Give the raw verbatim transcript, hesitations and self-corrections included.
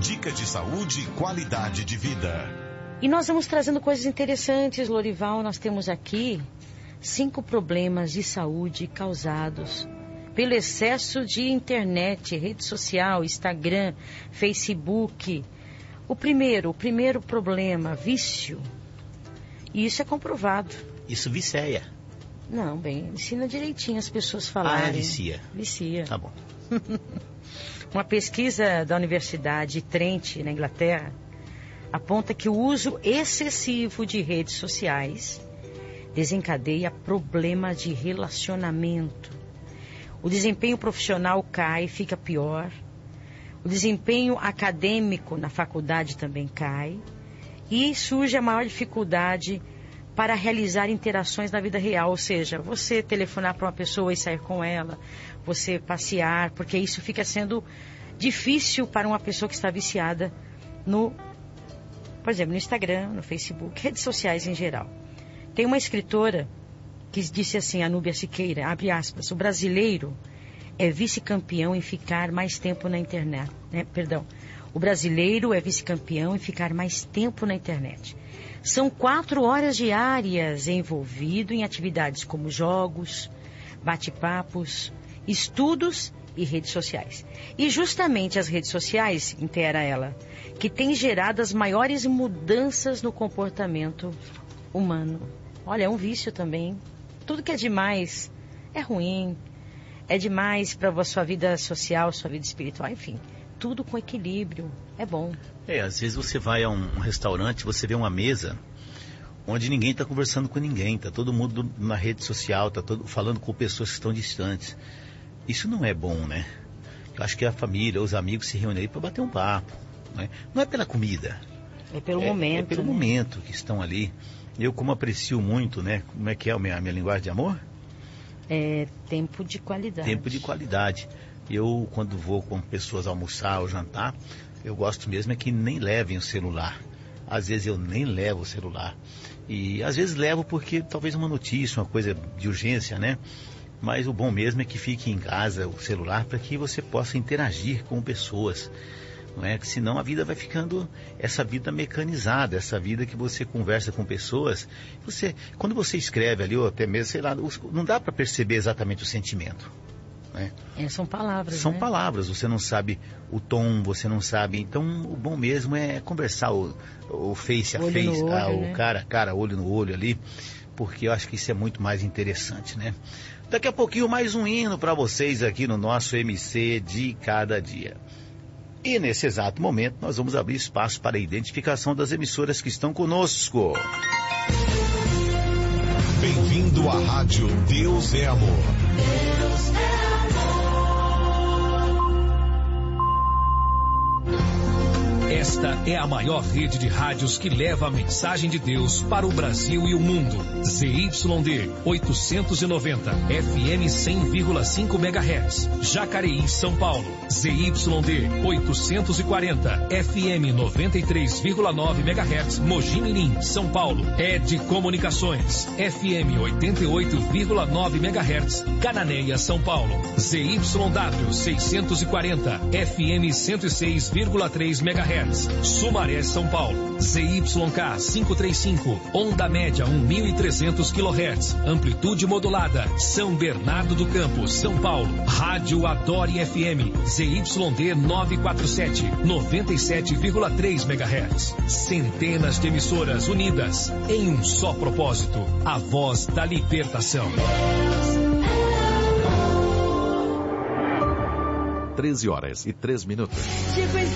Dica de saúde e qualidade de vida. E nós vamos trazendo coisas interessantes, Lorival. Nós temos aqui cinco problemas de saúde causados pelo excesso de internet, rede social, Instagram, Facebook. O primeiro, o primeiro problema, vício. E isso é comprovado. Isso vicia. Não, bem, ensina direitinho as pessoas falarem. Ah, vicia. Vicia. Tá bom. Uma pesquisa da Universidade de Trent, na Inglaterra, aponta que o uso excessivo de redes sociais desencadeia problema de relacionamento. O desempenho profissional cai, fica pior. O desempenho acadêmico na faculdade também cai. E surge a maior dificuldade para realizar interações na vida real. Ou seja, você telefonar para uma pessoa e sair com ela, você passear, porque isso fica sendo difícil para uma pessoa que está viciada no, por exemplo, no Instagram, no Facebook, redes sociais em geral. Tem uma escritora que disse assim, a Núbia Siqueira, abre aspas, o brasileiro é vice-campeão em ficar mais tempo na internet, né? Perdão, o brasileiro é vice-campeão em ficar mais tempo na internet. São quatro horas diárias envolvido em atividades como jogos, bate-papos, estudos e redes sociais. E justamente as redes sociais, inteira ela, que tem gerado as maiores mudanças no comportamento humano. Olha, é um vício também. Tudo que é demais é ruim. É demais para a sua vida social, sua vida espiritual, enfim. Tudo com equilíbrio. É bom. É, às vezes você vai a um, um restaurante, você vê uma mesa onde ninguém está conversando com ninguém. Está todo mundo na rede social, está todo falando com pessoas que estão distantes. Isso não é bom, né? Eu acho que a família, os amigos se reúnem aí para bater um papo, né? Não é pela comida. É pelo é, momento. É pelo né? momento que estão ali. Eu, como aprecio muito, né? Como é que é a minha, a minha linguagem de amor? É tempo de qualidade. Tempo de qualidade. Eu, quando vou com pessoas almoçar ou jantar, eu gosto mesmo é que nem levem o celular. Às vezes eu nem levo o celular. E às vezes levo porque talvez uma notícia, uma coisa de urgência, né? Mas o bom mesmo é que fique em casa o celular para que você possa interagir com pessoas. Não é? Que senão a vida vai ficando essa vida mecanizada, essa vida que você conversa com pessoas. Você, quando você escreve ali, ou até mesmo, sei lá, não dá para perceber exatamente o sentimento. Né? É, são palavras. São né? palavras, você não sabe o tom, você não sabe. Então o bom mesmo é conversar o, o face a olho face, olho, ah, o né? cara a cara, olho no olho ali, porque eu acho que isso é muito mais interessante, né? Daqui a pouquinho mais um hino para vocês aqui no nosso M C de cada dia. E nesse exato momento nós vamos abrir espaço para a identificação das emissoras que estão conosco. Bem-vindo à rádio Deus é Amor. Deus é amor. Esta é a maior rede de rádios que leva a mensagem de Deus para o Brasil e o mundo. Z Y D oitocentos e noventa, F M cem vírgula cinco megahertz, Jacareí, São Paulo. Z Y D oitocentos e quarenta, F M noventa e três vírgula nove megahertz, Mogi Mirim, São Paulo. Ed Comunicações, F M oitenta e oito vírgula nove megahertz, Cananéia, São Paulo. Z Y W seiscentos e quarenta, F M cento e seis vírgula três megahertz, Sumaré, São Paulo. Z Y K quinhentos e trinta e cinco, onda média mil e trezentos quilohertz, amplitude modulada, São Bernardo do Campo, São Paulo. Rádio Adore F M, Z Y D novecentos e quarenta e sete, noventa e sete vírgula três megahertz. Centenas de emissoras unidas em um só propósito, a voz da libertação. treze horas e três minutos.